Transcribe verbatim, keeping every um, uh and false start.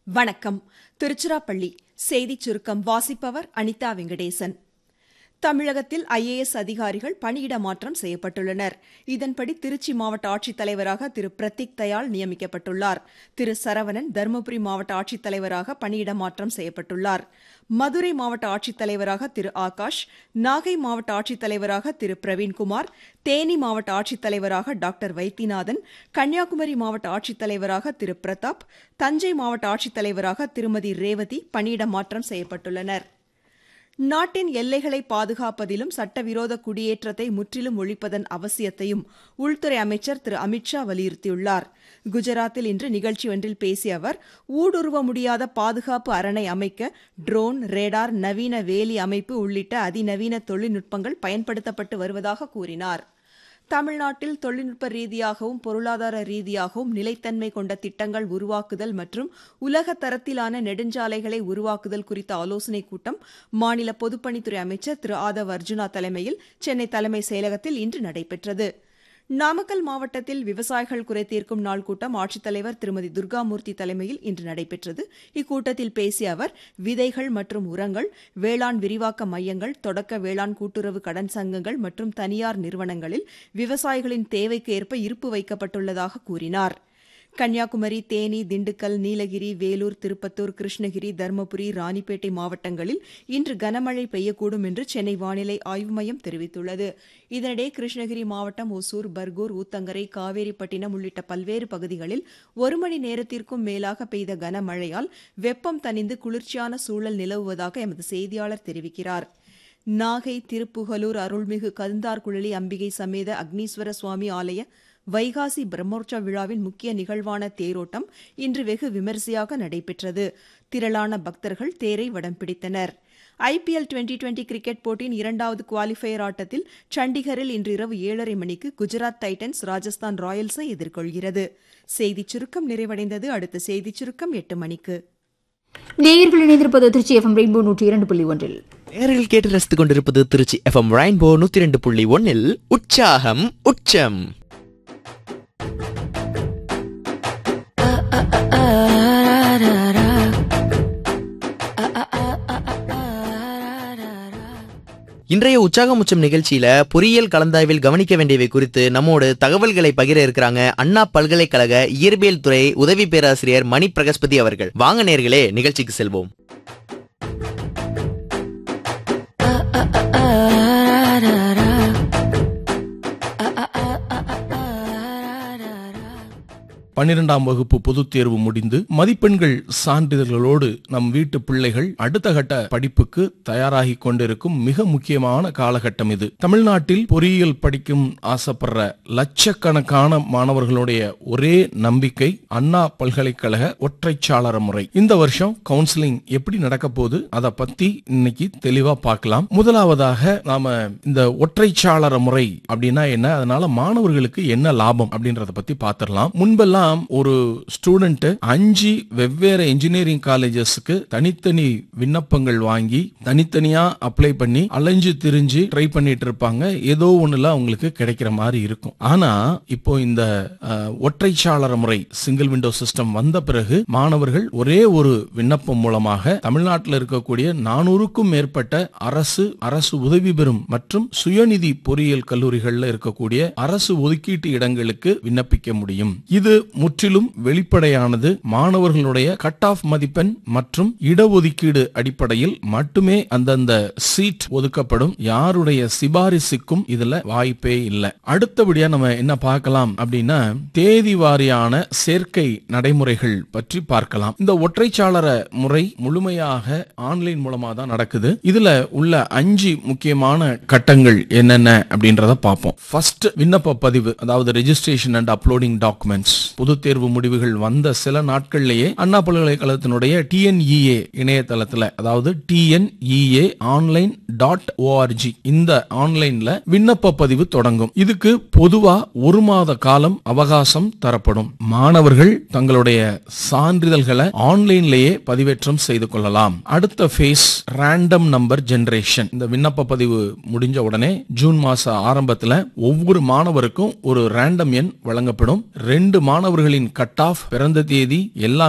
வணக்கம். திருச்சிராப்பள்ளி செய்திச் சுருக்கம் வாசிப்பவர் அனிதா வெங்கடேசன். தமிழகத்தில் ஐ ஏ எஸ் அதிகாரிகள் பணியிட மாற்றம் செய்யப்பட்டுள்ளனர். இதன்படி திருச்சி மாவட்ட ஆட்சித்தலைவராக திரு பிரதீக் தயாள் நியமிக்கப்பட்டுள்ளார். திரு சரவணன் தருமபுரி மாவட்ட ஆட்சித்தலைவராக பணியிட மாற்றம் செய்யப்பட்டுள்ளார். மதுரை மாவட்ட ஆட்சித்தலைவராக திரு ஆகாஷ், நாகை மாவட்ட ஆட்சித்தலைவராக திரு பிரவீன்குமார், தேனி மாவட்ட ஆட்சித்தலைவராக டாக்டர் வைத்தியநாதன், கன்னியாகுமரி மாவட்ட ஆட்சித்தலைவராக திரு பிரதாப், தஞ்சை மாவட்ட ஆட்சித்தலைவராக திருமதி ரேவதி பணியிட மாற்றம் செய்யப்பட்டுள்ளனர். நாட்டின் எல்லைகளை பாதுகாப்பதிலும் சட்டவிரோத குடியேற்றத்தை முற்றிலும் ஒழிப்பதன் அவசியத்தையும் உள்துறை அமைச்சர் திரு அமித் ஷா வலியுறுத்தியுள்ளார். குஜராத்தில் இன்று நிகழ்ச்சி ஒன்றில் பேசிய அவர், ஊடுருவ முடியாத பாதுகாப்பு அரணை அமைக்க ட்ரோன், ரேடார், நவீன வேலி அமைப்பு உள்ளிட்ட அதிநவீன தொழில்நுட்பங்கள் பயன்படுத்தப்பட்டு வருவதாக கூறினார். தமிழ்நாட்டில் தொழில்நுட்ப ரீதியாகவும் பொருளாதார ரீதியாகவும் நிலைத்தன்மை கொண்ட திட்டங்கள் உருவாக்குதல் மற்றும் உலக தரத்திலான நெடுஞ்சாலைகளை உருவாக்குதல் குறித்த ஆலோசனைக் கூட்டம் மாநில பொதுப்பணித்துறை அமைச்சர் திரு ஆதவ் அர்ஜுனா தலைமையில் சென்னை தலைமைச் செயலகத்தில் இன்று நடைபெற்றது. நாமக்கல் மாவட்டத்தில் விவசாயிகள் குறை தீர்க்கும் நாள் கூட்டம் ஆட்சித்தலைவர் திருமதி துர்காமூர்த்தி தலைமையில் இன்று நடைபெற்றது. இக்கூட்டத்தில் பேசிய அவர், விதைகள் மற்றும் உரங்கள், வேளாண் விரிவாக்க மையங்கள், தொடக்க வேளாண் கூட்டுறவு கடன் சங்கங்கள் மற்றும் தனியார் நிறுவனங்களில் விவசாயிகளின் தேவைக்கு ஏற்ப இருப்பு வைக்கப்பட்டுள்ளதாக கூறினார். கன்னியாகுமரி, தேனி, திண்டுக்கல், நீலகிரி, வேலூர், திருப்பத்தூர், கிருஷ்ணகிரி, தருமபுரி, ராணிப்பேட்டை மாவட்டங்களில் இன்று கனமழை பெய்யக்கூடும் என்று சென்னை வானிலை ஆய்வு மையம் தெரிவித்துள்ளது. இதனிடையே கிருஷ்ணகிரி மாவட்டம் ஒசூர், பர்கூர், ஊத்தங்கரை, காவேரிப்பட்டினம் உள்ளிட்ட பல்வேறு பகுதிகளில் ஒரு மணி நேரத்திற்கும் மேலாக பெய்த கனமழையால் வெப்பம் தணிந்து குளிர்ச்சியான சூழல் நிலவுவதாக எமது செய்தியாளர் தெரிவிக்கிறார். நாகை திருப்புகலூர் அருள்மிகு கந்தார்குழலி அம்பிகை சமேத அக்னீஸ்வர சுவாமி ஆலய வைகாசி பிரம்மோற்சவ விழாவின் முக்கிய நிகழ்வான தேரோட்டம் இன்று வெகு விமரிசையாக நடைபெற்றது. திரளான பக்தர்கள் தேரை வடம் பிடித்தனர். I P L twenty twenty cricket போட்டியின் இரண்டாவது குவாலிஃபயர் ஆட்டத்தில் சண்டிகரில் இன்று இரவு ஏழரை மணிக்கு குஜராத் டைட்டன்ஸ் ராஜஸ்தான் ராயல்ஸை எதிர்கொள்கிறது. செய்திச் சுருக்கம் நிறைவடைந்தது. அடுத்த செய்திச் சுருக்கம் எட்டு மணிக்கு. நேயர்கள் இணைந்திருப்பது திருச்சி எஃப் எம் ரெயின்போ நூற்றி இரண்டு புள்ளி ஒன்றில். நேயர்கள் கேட்டு ரசித்துக் கொண்டிருப்பது திருச்சி எஃப் எம் ரெயின்போ நூற்றி இரண்டு புள்ளி ஒன்னில் உற்சாகம் உச்சம். இன்றைய உற்சாகம் உச்சம் நிகழ்ச்சியில பொறியியல் கலந்தாய்வில் கவனிக்க வேண்டியவை குறித்து நம்மோடு தகவல்களை பகிர இருக்கிறாங்க அண்ணா பல்கலைக்கழக இயற்பியல் துறை உதவி பேராசிரியர் மணி பிரகஸ்பதி அவர்கள். வாங்க நேயர்களே, நிகழ்ச்சிக்கு செல்வோம். பன்னிரெண்டாம் வகுப்பு பொதுத் தேர்வு முடிந்து மதிப்பெண்கள் சான்றிதழ்களோடு நம் வீட்டு பிள்ளைகள் அடுத்த கட்ட படிப்புக்கு தயாராகி கொண்டிருக்கும் மிக முக்கியமான காலகட்டம் இது. தமிழ்நாட்டில் பொறியியல் படிக்கும் ஆசைப்படுற லட்சக்கணக்கான மாணவர்களுடைய ஒரே நம்பிக்கை அண்ணா பல்கலைக்கழக ஒற்றைச்சாளர முறை. இந்த வருஷம் கவுன்சிலிங் எப்படி நடக்க போகுது, அதை பத்தி இன்னைக்கு தெளிவா பார்க்கலாம். முதலாவதாக நாம இந்த ஒற்றைச்சாளர முறை அப்படின்னா என்ன, அதனால மாணவர்களுக்கு என்ன லாபம் அப்படின்றத பத்தி பார்த்திடலாம். முன்பெல்லாம் ஒரு ஸ்டூடெண்ட் அஞ்சு வெவ்வேறு இன்ஜினியரிங் காலேஜஸ்க்கு தனித்தனி விண்ணப்பங்கள் வாங்கி தனித்தனியா அப்ளை பண்ணி அலைஞ்சு திரிஞ்சு ட்ரை பண்ணிட்டு இருப்பாங்க. ஏதோ ஒண்ணுல அவங்களுக்கு கிடைக்கிற மாதிரி இருக்கும். ஆனா இப்போ இந்த ஒற்றைச்சாளர முறை சிங்கிள் விண்டோ சிஸ்டம் வந்த பிறகு மாணவர்கள் ஒரே ஒரு விண்ணப்பம் மூலமாக தமிழ்நாட்டில் இருக்கக்கூடிய நானூறுக்கும் மேற்பட்ட அரசு அரசு உதவி பெறும் மற்றும் சுயநிதி பொறியியல் கல்லூரிகள்ல இருக்கக்கூடிய அரசு ஒதுக்கீட்டு இடங்களுக்கு விண்ணப்பிக்க முடியும். இது முற்றிலும் வெளிப்படையானது. மாணவர்களுடைய கட் ஆஃப் மதிப்பெண் மற்றும் இடஒதுக்கீடு அடிப்படையில் மட்டுமே அந்தந்த சீட் ஒதுக்கப்படும். யாருடைய சிபாரிசுக்கும் இதுல வாய்ப்பே இல்லை. அடுத்தபடியா நம்ம என்ன பார்க்கலாம் அப்படின்னா, தேதி வாரியான சேர்க்கை நடைமுறைகள் பற்றி பார்க்கலாம். இந்த ஒற்றைச்சாளர முறை முழுமையாக ஆன்லைன் மூலமா தான் நடக்குது. இதுல உள்ள அஞ்சு முக்கியமான கட்டங்கள் என்னென்ன அப்படின்றத பார்ப்போம். ஃபர்ஸ்ட், விண்ணப்ப பதிவு, அதாவது ரெஜிஸ்ட்ரேஷன் அண்ட் அப்லோடிங் டாக்குமெண்ட்ஸ். பொது தேர்வு முடிவுகள் வந்த சில நாட்கள்லேயே அண்ணா பல்கலைக்கழகத்தினுடைய டி என் இ ஏ இணையதளத்துல, அதாவது டி என் இ ஏ ஆன்லைன் டாட் ஓஆர்ஜி, இந்த ஆன்லைன்ல விண்ணப்ப பதிவு தொடங்கும். இதுக்கு பொதுவா ஒரு மாத காலம் அவகாசம் தரப்படும். மாணவர்கள் தங்களுடைய சான்றிதழ்களை ஆன்லைன்லேயே பதிவேற்றம் செய்து கொள்ளலாம். அடுத்த ஃபேஸ் ரேண்டம் நம்பர் ஜெனரேஷன். இந்த விண்ணப்ப பதிவு முடிஞ்ச உடனே ஜூன் மாச ஆரம்பத்துல ஒவ்வொரு மாணவருக்கும் ஒரு ரேண்டம் எண் வழங்கப்படும். ரெண்டு மாணவர்களின் கட் ஆஃப், பிறந்த தேதி எல்லாம்